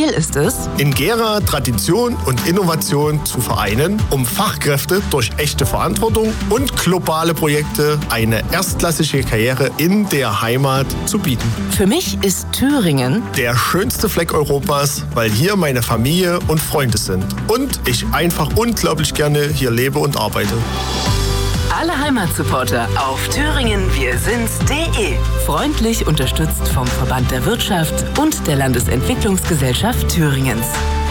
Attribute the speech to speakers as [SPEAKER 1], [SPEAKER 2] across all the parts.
[SPEAKER 1] Ziel ist es,
[SPEAKER 2] in Gera Tradition und Innovation zu vereinen, um Fachkräfte durch echte Verantwortung und globale Projekte eine erstklassige Karriere in der Heimat zu bieten.
[SPEAKER 1] für mich ist Thüringen
[SPEAKER 2] Der schönste Fleck Europas, weil hier meine Familie und Freunde sind. Und ich einfach unglaublich gerne hier lebe und arbeite.
[SPEAKER 1] alle Heimatsupporter auf thüringenwirsind's.de. Freundlich unterstützt vom Verband der Wirtschaft und der Landesentwicklungsgesellschaft Thüringens.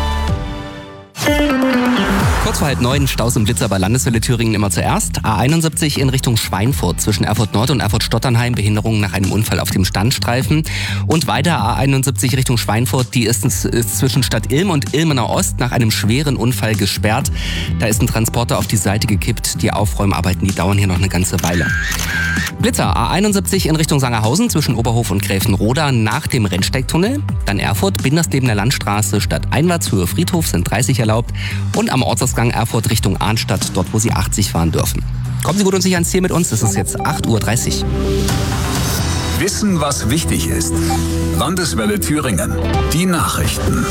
[SPEAKER 3] Kurz vor 8:30 Staus im Blitzer bei Landeswelle Thüringen immer zuerst. A71 in Richtung Schweinfurt zwischen Erfurt Nord und Erfurt-Stotternheim. Behinderungen nach einem Unfall auf dem Standstreifen. Und weiter A71 Richtung Schweinfurt. Die ist zwischen Stadt Ilm und Ilmenau Ost nach einem schweren Unfall gesperrt. Da ist ein Transporter auf die Seite gekippt. Die Aufräumarbeiten, die dauern hier noch eine ganze Weile. Blitzer A71 in Richtung Sangerhausen zwischen Oberhof und Gräfenroda nach dem Rennsteigtunnel. Dann Erfurt, Binderslebener Landstraße, stadteinwärts Höhe Friedhof sind 30 erlaubt. Und am Ortsausgang Erfurt Richtung Arnstadt, dort wo Sie 80 fahren dürfen. Kommen Sie gut und sicher ans Ziel mit uns, es ist jetzt 8:30 Uhr.
[SPEAKER 4] Wissen, was wichtig ist. Landeswelle Thüringen. Die Nachrichten.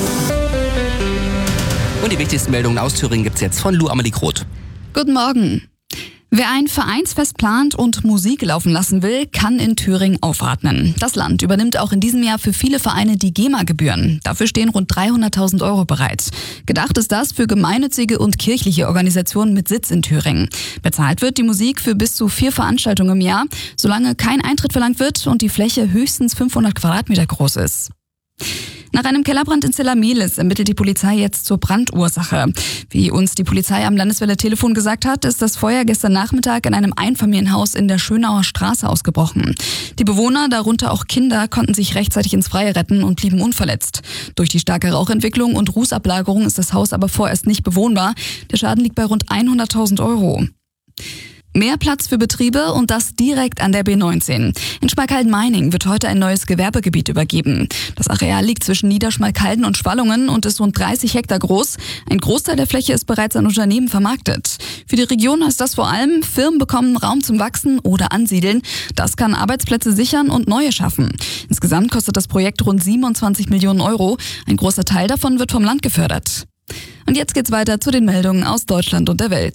[SPEAKER 3] Und die wichtigsten Meldungen aus Thüringen gibt's jetzt von Lou Amelie Groth.
[SPEAKER 5] Guten Morgen. Wer ein Vereinsfest plant und Musik laufen lassen will, kann in Thüringen aufatmen. Das Land übernimmt auch in diesem Jahr für viele Vereine die GEMA-Gebühren. Dafür stehen rund 300.000 € bereit. Gedacht ist das für gemeinnützige und kirchliche Organisationen mit Sitz in Thüringen. Bezahlt wird die Musik für bis zu 4 Veranstaltungen im Jahr, solange kein Eintritt verlangt wird und die Fläche höchstens 500 Quadratmeter groß ist. Nach einem Kellerbrand in Zellamelis ermittelt die Polizei jetzt zur Brandursache. Wie uns die Polizei am Landeswelle-Telefon gesagt hat, ist das Feuer gestern Nachmittag in einem Einfamilienhaus in der Schönauer Straße ausgebrochen. Die Bewohner, darunter auch Kinder, konnten sich rechtzeitig ins Freie retten und blieben unverletzt. Durch die starke Rauchentwicklung und Rußablagerung ist das Haus aber vorerst nicht bewohnbar. Der Schaden liegt bei rund 100.000 €. Mehr Platz für Betriebe und das direkt an der B19. In Schmalkalden-Meiningen wird heute ein neues Gewerbegebiet übergeben. Das Areal liegt zwischen Niederschmalkalden und Schwallungen und ist rund 30 Hektar groß. Ein Großteil der Fläche ist bereits an Unternehmen vermarktet. Für die Region heißt das vor allem, Firmen bekommen Raum zum Wachsen oder Ansiedeln. Das kann Arbeitsplätze sichern und neue schaffen. Insgesamt kostet das Projekt rund 27 Millionen €. Ein großer Teil davon wird vom Land gefördert. Und jetzt geht's weiter zu den Meldungen aus Deutschland und der Welt.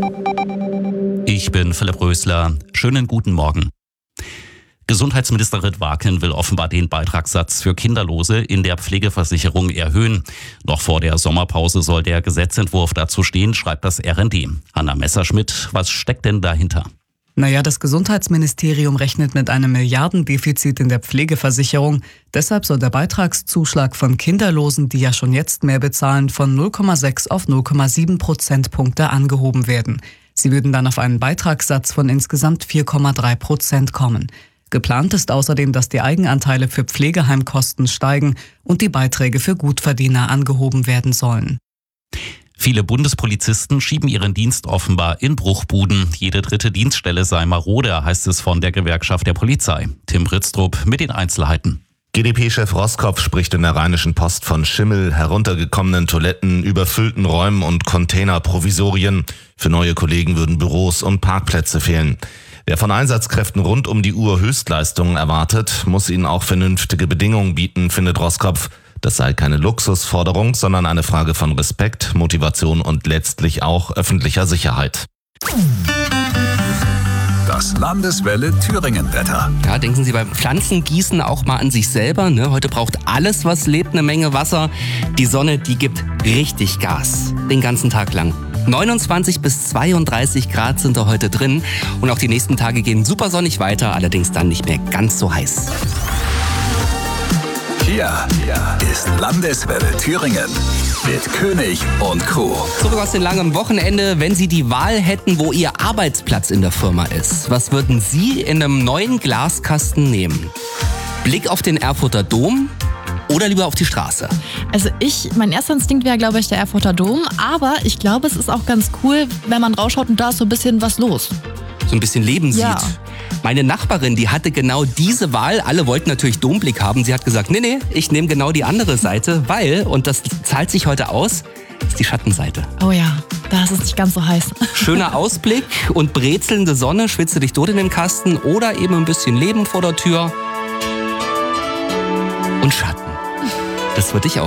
[SPEAKER 6] Ich bin Philipp Rösler. Schönen guten Morgen. Gesundheitsministerin Waken will offenbar den Beitragssatz für Kinderlose in der Pflegeversicherung erhöhen. Noch vor der Sommerpause soll der Gesetzentwurf dazu stehen, schreibt das RND. Hanna Messerschmidt, was steckt denn dahinter?
[SPEAKER 7] Das Gesundheitsministerium rechnet mit einem Milliardendefizit in der Pflegeversicherung. Deshalb soll der Beitragszuschlag von Kinderlosen, die ja schon jetzt mehr bezahlen, von 0,6 auf 0,7 Prozentpunkte angehoben werden. Sie würden dann auf einen Beitragssatz von insgesamt 4,3% kommen. Geplant ist außerdem, dass die Eigenanteile für Pflegeheimkosten steigen und die Beiträge für Gutverdiener angehoben werden sollen.
[SPEAKER 6] Viele Bundespolizisten schieben ihren Dienst offenbar in Bruchbuden. Jede dritte Dienststelle sei marode, heißt es von der Gewerkschaft der Polizei. Tim Britztrup mit den Einzelheiten.
[SPEAKER 8] GdP-Chef Roskopf spricht in der Rheinischen Post von Schimmel, heruntergekommenen Toiletten, überfüllten Räumen und Containerprovisorien. Für neue Kollegen würden Büros und Parkplätze fehlen. Wer von Einsatzkräften rund um die Uhr Höchstleistungen erwartet, muss ihnen auch vernünftige Bedingungen bieten, findet Roskopf. Das sei keine Luxusforderung, sondern eine Frage von Respekt, Motivation und letztlich auch öffentlicher Sicherheit.
[SPEAKER 4] Das Landeswelle Thüringen-Wetter.
[SPEAKER 3] Ja, denken Sie beim Pflanzengießen auch mal an sich selber. Heute braucht alles, was lebt, eine Menge Wasser. Die Sonne, die gibt richtig Gas. Den ganzen Tag lang. 29 bis 32 Grad sind da heute drin. Und auch die nächsten Tage gehen super sonnig weiter, allerdings dann nicht mehr ganz so heiß.
[SPEAKER 4] Hier ist Landeswelle Thüringen mit König und Co.
[SPEAKER 3] Zurück aus dem langen Wochenende. Wenn Sie die Wahl hätten, wo Ihr Arbeitsplatz in der Firma ist, was würden Sie in einem neuen Glaskasten nehmen? Blick auf den Erfurter Dom oder lieber auf die Straße?
[SPEAKER 9] Also mein erster Instinkt wäre, glaube ich, der Erfurter Dom. Aber ich glaube, es ist auch ganz cool, wenn man rausschaut und da ist so ein bisschen was los.
[SPEAKER 3] So ein bisschen Leben sieht.
[SPEAKER 9] Ja.
[SPEAKER 3] Meine Nachbarin, die hatte genau diese Wahl. Alle wollten natürlich Domblick haben. Sie hat gesagt, nee, ich nehme genau die andere Seite, weil, und das zahlt sich heute aus, ist die Schattenseite.
[SPEAKER 9] Oh ja, da ist es nicht ganz so heiß.
[SPEAKER 3] Schöner Ausblick und brezelnde Sonne, schwitze dich tot in den Kasten oder eben ein bisschen Leben vor der Tür und Schatten. Das würde ich auch.